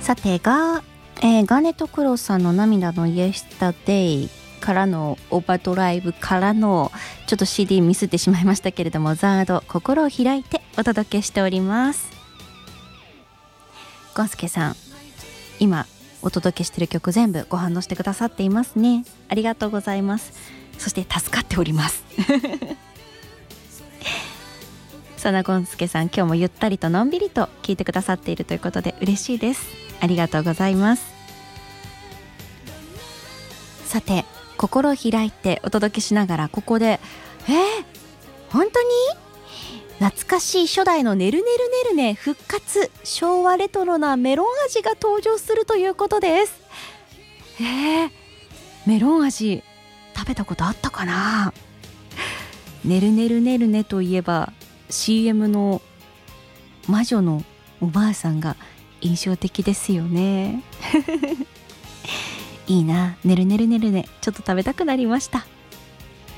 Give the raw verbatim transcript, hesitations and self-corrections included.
さてが、えー、ガーネットクロスさんの涙のイエスタデイからのオーバードライブからのちょっと シーディー ミスってしまいましたけれども、ザード心を開いてお届けしております。ゴンスケさん、今お届けしている曲全部ご反応してくださっていますね。ありがとうございます。そして助かっておりますそなゴンスケさん、今日もゆったりとのんびりと聞いてくださっているということで嬉しいです。ありがとうございます。さて、心を開いてお届けしながら、ここでえー、本当に懐かしい初代のねるねるねるね復活、昭和レトロなメロン味が登場するということです。えー、メロン味食べたことあったかな。ねるねるねるねといえば シーエム の魔女のおばあさんが印象的ですよねいいな、ねるねるねるね、ちょっと食べたくなりました。